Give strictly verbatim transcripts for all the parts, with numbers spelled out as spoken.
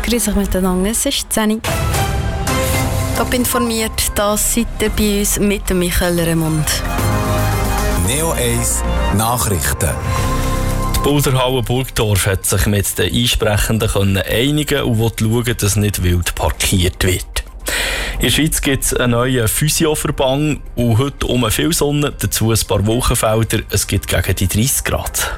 Grüß euch miteinander, es ist zehn Uhr. Top informiert, das seid ihr bei uns mit dem Michael Remund. Neo eins Nachrichten. Die Boulderhalle Burgdorf hat sich mit den Einsprechenden einigen und will schauen, dass nicht wild parkiert wird. In der Schweiz gibt es einen neuen Physioverband und heute um viel Sonne, dazu ein paar Wolkenfelder. Es gibt gegen die dreißig Grad.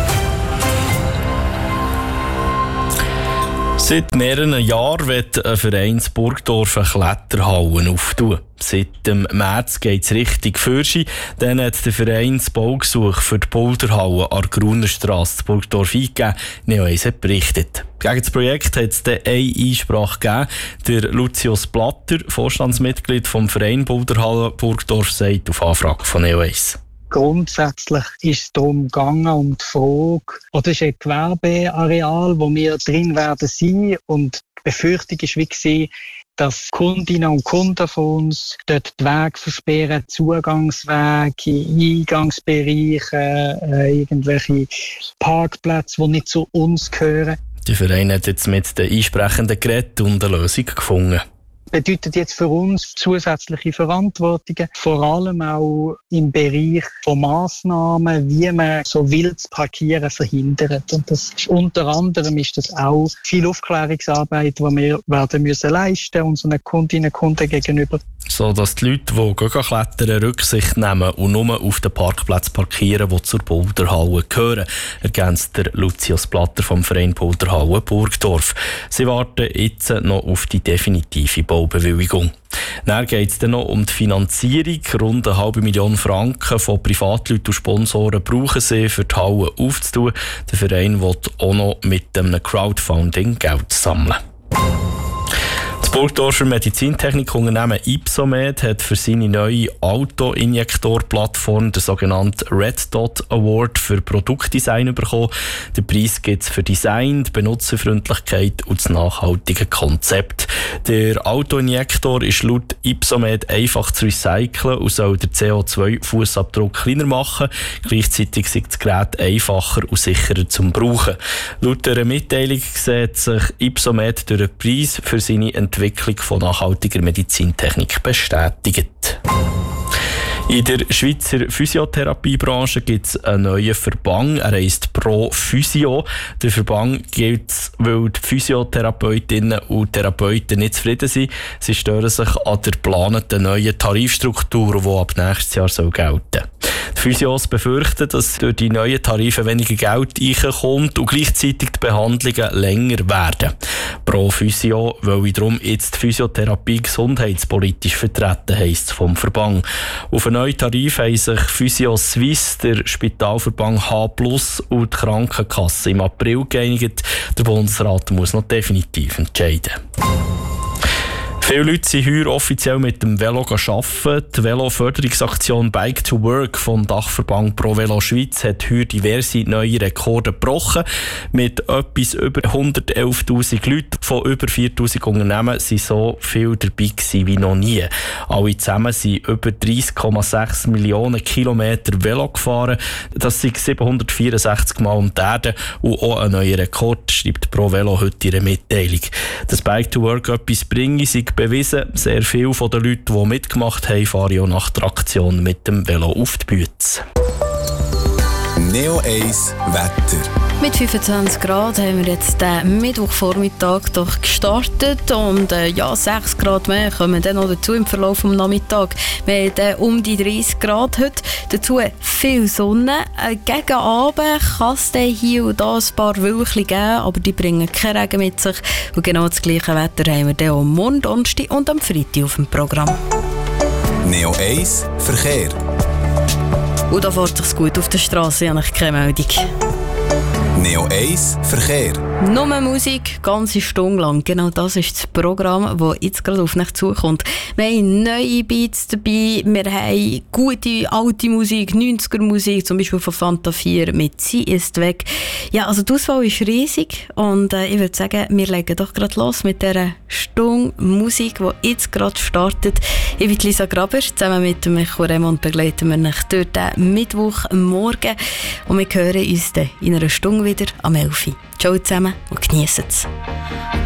Seit mehreren Jahren wird ein Verein in Burgdorf eine Kletterhalle auftun. Seit dem März geht es Richtung Fürschi. Dann hat der Verein das Baugesuch für die Boulderhalle an der Grunerstrasse in Burgdorf eingegeben. Neo eins hat berichtet. Gegen das Projekt hat es dann eine Einsprache gegeben. Der Lucius Blatter, Vorstandsmitglied vom Verein Boulderhalle Burgdorf, sagt auf Anfrage von Neo eins. Grundsätzlich ist es darum gegangen, um die Frage, oder ist ein Gewerbeareal, wo wir drin werden sein, und die Befürchtung war wie, dass Kundinnen und Kunden von uns dort die Wege versperren, Zugangswege, Eingangsbereiche, äh, irgendwelche Parkplätze, die nicht zu uns gehören. Der Verein hat jetzt mit den Einsprechenden geredet und eine Lösung gefunden. Bedeutet jetzt für uns zusätzliche Verantwortungen, vor allem auch im Bereich von Massnahmen, wie man so wildes Parkieren verhindert. Und das ist, unter anderem ist das auch viel Aufklärungsarbeit, die wir werden müssen leisten unseren Kundinnen und Kunden gegenüber. So dass die Leute, die klettern, Rücksicht nehmen und nur auf den Parkplatz parkieren, die zur Boulderhalle gehören, ergänzt der Lucius Blatter vom Verein Boulderhalle Burgdorf. Sie warten jetzt noch auf die definitive Baubewilligung. Dann geht es dann noch um die Finanzierung. Rund eine halbe Million Franken von Privatleuten und Sponsoren brauchen sie, für die Halle aufzutun. Der Verein will auch noch mit einem Crowdfunding Geld sammeln. Das Burgdorfer Medizintechnikunternehmen Ypsomed hat für seine neue Autoinjektorplattform den sogenannten Red Dot Award für Produktdesign bekommen. Den Preis gibt es für Design, die Benutzerfreundlichkeit und das nachhaltige Konzept. Der Autoinjektor ist laut Ypsomed einfach zu recyceln und soll den C O zwei Fußabdruck kleiner machen. Gleichzeitig ist das Gerät einfacher und sicherer zum Brauchen. Laut einer Mitteilung sieht sich Ypsomed durch den Preis für seine Entwicklung von nachhaltiger Medizintechnik bestätigt. In der Schweizer Physiotherapiebranche gibt es einen neuen Verband. Er heisst Pro Physio. Der Verband gilt, weil die Physiotherapeutinnen und Therapeuten nicht zufrieden sind. Sie stören sich an der geplanten neuen Tarifstruktur, die ab nächstes Jahr soll gelten soll. Die Physios befürchten, dass durch die neuen Tarife weniger Geld reinkommt und gleichzeitig die Behandlungen länger werden. Pro Physio will wiederum jetzt die Physiotherapie gesundheitspolitisch vertreten, heisst es vom Verband. Auf einen neuen Tarif haben sich Physio Suisse, der Spitalverband H plus und die Krankenkasse im April geeinigt. Der Bundesrat muss noch definitiv entscheiden. Viele Leute sind heuer offiziell mit dem Velo arbeiten. Die Velo-Förderungsaktion Bike to Work vom Dachverband Pro Velo Schweiz hat heuer diverse neue Rekorde gebrochen. Mit etwas über hundertelftausend Leuten von über viertausend Unternehmen sind so viel dabei gewesen wie noch nie. Alle zusammen sind über dreissig Komma sechs Millionen Kilometer Velo gefahren. Das sind siebenhundertvierundsechzig Mal um die Erde und auch ein neuer Rekord, schreibt Pro Velo heute in einer Mitteilung. Dass Bike to Work etwas bringe, sei bewiesen. Sehr viele von den Leuten, die mitgemacht haben, fahren ja nach der Aktion mit dem Velo auf die Bütze. Neo eins Wetter. Mit fünfundzwanzig Grad haben wir jetzt den Mittwochvormittag doch gestartet und äh, ja, sechs Grad mehr kommen dann noch dazu im Verlauf des Nachmittags. Wir haben dann um die dreißig Grad heute, dazu viel Sonne. Äh, gegen Abend kann es dann hier und da ein paar Wölkchen geben, aber die bringen keinen Regen mit sich. Und genau das gleiche Wetter haben wir dann am Morgen, Donnerstag und am Freitag auf dem Programm. Neo eins Verkehr. Und da fährt es sich gut auf der Straße, habe ich keine Meldung. Neo eins Verkehr. Nur Musik, ganze Stunde lang. Genau das ist das Programm, das jetzt gerade auf euch zukommt. Wir haben neue Beats dabei, wir haben gute alte Musik, neunziger Musik, zum Beispiel von Fanta vier mit «Sie ist weg». Ja, also die Auswahl ist riesig und äh, ich würde sagen, wir legen doch gerade los mit dieser Stunde Musik, die jetzt gerade startet. Ich bin Lisa Graber, zusammen mit Michael Remund begleiten wir euch durch den Mittwochmorgen und wir hören uns dann in einer Stunde wieder am elf Uhr. Ciao zusammen und geniessen es.